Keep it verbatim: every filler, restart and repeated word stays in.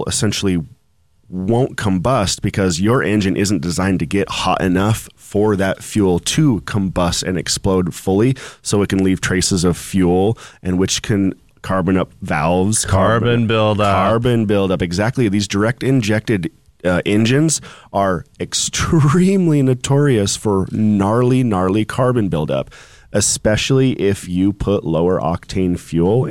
essentially won't combust because your engine isn't designed to get hot enough for that fuel to combust and explode fully, so it can leave traces of fuel, and which can carbon up valves, carbon, carbon buildup, carbon buildup. Exactly. These direct injected uh, engines are extremely notorious for gnarly, gnarly carbon buildup, especially if you put lower octane fuel